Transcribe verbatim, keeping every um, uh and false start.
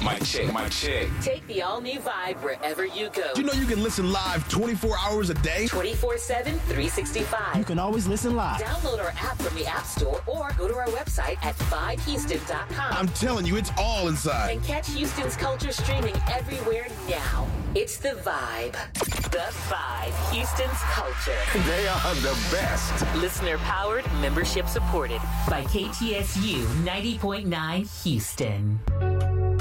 Mic check, mic check. Take the all-new Vibe wherever you go. You know you can listen live twenty-four hours a day? twenty-four seven, three sixty-five. You can always listen live. Download our app from the App Store or go to our website at vibe houston dot com. I'm telling you, it's all inside. And catch Houston's culture streaming everywhere now. It's The Vibe. The Vibe. Houston's culture. They are the best. Listener-powered, membership-supported by K T S U ninety point nine Houston.